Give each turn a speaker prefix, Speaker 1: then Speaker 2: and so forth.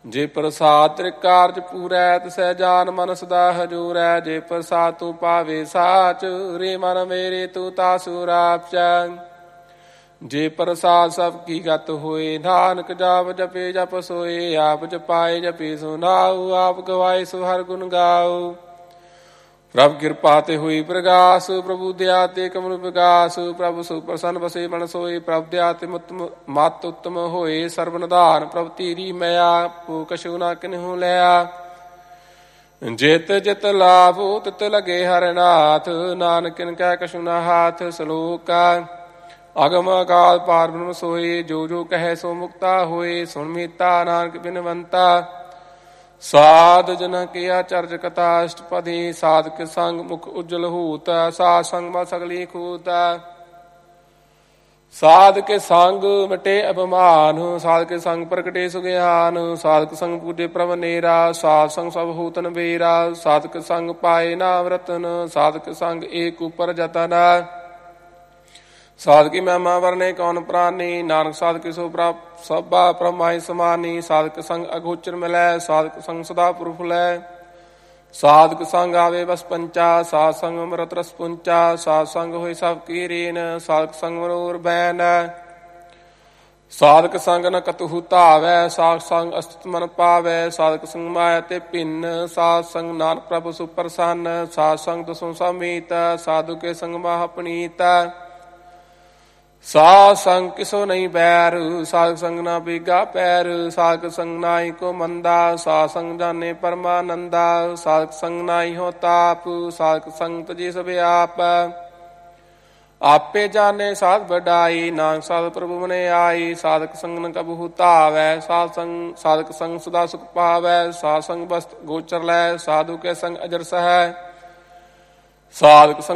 Speaker 1: ਜੇ ਪ੍ਰਸਾਦ ਤੇਰੇ ਕਾਰਜ ਪੂਰੈ, ਤਿਸੈ ਜਾਨ ਮਨ ਸਦਾ ਹਜੂਰੈ। ਜੇ ਪ੍ਰਸਾਦ ਤੂੰ ਪਾਵੇ ਸਾਚ, ਰੇ ਮਨ ਮੇਰੇ ਤੂੰ ਤਾਸੁ ਰਾਪਚੈ। ਜੇ ਪ੍ਰਸਾਦ ਸਭ ਕੀ ਗਤ ਹੋਏ, ਨਾਨਕ ਜਾਪ ਜਪੇ ਜਪ ਸੋਏ। ਆਪ ਜਪਾਏ ਜਪੇ ਸੋ ਨਾਉ, ਆਪ ਗਵਾਏ ਸੋ ਹਰਿ ਗੁਣ ਗਾਉ। ਪ੍ਰਭ ਕਿਰਪਾ ਤੇ ਹੋਈ ਪ੍ਰਗਾਸ, ਪ੍ਰਭੂ ਦਇਆ ਤੇ ਕਮਲ ਵਿਗਾਸ। ਪ੍ਰਭ ਸੋ ਪ੍ਰਸੰਨ ਬਸੇ ਮਨ ਸੋਏ, ਪ੍ਰਭ ਦਇਆ ਤੇ ਮਤ ਉੱਤਮ ਹੋਏ। ਸਰਬ ਨਿਧਾਨ ਪ੍ਰਭ ਤੇਰੀ ਮਇਆ, ਭੂ ਕਛੂ ਨਾ ਕਿਨਹੂ ਲਿਆ। ਜਿਤ ਜਿਤ ਲਾਭੋ ਤਿਤ ਲਗੇ ਹਰਿ ਨਾਥ, ਨਾਨਕ ਕਿਨ ਕੈ ਕਛੂ ਨਾ ਹਾਥ। ਸਲੋਕ ਅਗਮ ਅਕਾਲ ਪਾਰ ਬ੍ਰਹਮ ਸੋਏ, ਜੋ ਜੋ ਕਹੈ ਸੋ ਮੁਕਤਾ ਹੋਏ। ਸੁਣ ਮੀਤਾ ਨਾਨਕ ਬਿਨਵੰਤਾ, ਸਾਧ ਜਨ ਕੀ ਚਰਜ ਕਥਾ ਅਸ਼ਟਪਦੀ। ਸਾਧਕ ਸੰਗ ਮੁਖ ਉਜਲ ਹੂਤ, ਸਾਧ ਸੰਗ ਮਾ ਸਗਲੀ ਖੂਤ। ਸਾਧ ਕੇ ਸੰਗ ਮਿਟੇ ਅਭਿਮਾਨ, ਸਾਧ ਕੇ ਸੰਗ ਪ੍ਰਗਟੇ ਸੁਗਿਆਨ। ਸਾਧਕ ਸੰਗ ਪੂਜੇ ਪ੍ਰਭ ਨੇਰਾ, ਸਾਧ ਸੰਗ ਸਭ ਹੂਤਨ ਬੇਰਾ। ਸਾਧਕ ਸੰਗ ਪਾਏ ਨਾਮ ਰਤਨ, ਸਾਧਕ ਸੰਗ ਏਕ ਉਪਰ ਜਤਨ। ਸਾਧਕੀ ਮਹਿਮਾ ਵਰਨੇ ਕੌਣ ਪ੍ਰਾਨੀ, ਨਾਨਕ ਸਾਧਕੀ ਸੋ ਸਭਾ ਪ੍ਰਮਾਈ ਸਮਾਨੀ। ਸਾਧਕ ਸੰਗ ਅਗੋਚਰ ਮਿਲੈ, ਸਾਧਕ ਸੰਗ ਸਦਾ ਪੁਰਖ ਲੈ। ਸਾਧਕ ਸੰਗ ਆਵੇ ਬਸ ਪੰਚਾ, ਸਾਧ ਸੰਗ ਅੰਮ੍ਰਿਤ ਰਸ ਪੁੰਚਾ। ਸਾਧ ਸੰਗ ਹੋਏ ਸਭ ਕੀ ਰੀਨ, ਸਾਧਕ ਸੰਗ ਮਨੋਰ ਬੈਨ। ਸਾਧਕ ਸੰਗ ਨ ਕਤਹੁ ਧਾਵੈ, ਸਾਧ ਸੰਗ ਅਸਤਿ ਮਨ ਪਾਵੈ। ਸਾਧਕ ਸੰਗ ਮਾਇਆ ਤੇ ਭਿੰਨ, ਸਾਧ ਸੰਗ ਨਾਨਕ ਪ੍ਰਭ ਸੁਪ੍ਰਸੰਨ। ਸਾਧ ਸੰਗ ਦਸੋਂ ਸਮੀਤ, ਸਾਧੂ ਕੇ ਸੰਗ ਮਾਹ ਪਨੀਤ। ਸਾਧ ਸੰਗ ਕਿਸੋ ਨਹੀਂ ਬੈਰ, ਸਾਧਕ ਸੰਗ ਨਾ ਬੀਗਾ ਪੈਰ। ਸਾਧਕ ਸੰਗ ਨਾਹੀ ਕੋ ਮੰਦਾ, ਸਾਧ ਸੰਗ ਜਾਣੇ ਪਰਮਾਨੰਦਾ। ਸਾਧਕ ਸੰਗ ਨਾਹੀ ਹੋ ਤਾਪ, ਸਾਧਕ ਸੰਗ ਤਜੇ ਸਭ ਆਪ। ਆਪੇ ਜਾਣੇ ਸਾਧ ਵਡਾਈ, ਨਾਨਕ ਸਾਧ ਪ੍ਰਭੂ ਮਨੇ ਆਈ। ਸਾਧਕ ਸੰਗ ਨ ਕਬਹੂ ਧਾਵੈ, ਸਾਧਕ ਸੰਗ ਸਦਾ ਸੁਖ ਪਾਵੈ। ਸਾਧ ਸੰਗ ਬਸਤ ਗੋਚਰ ਲੈ, ਸਾਧੂ ਕੇ ਸੰਗ ਅਜਰ ਸਹੈ। ਸਾਧਕ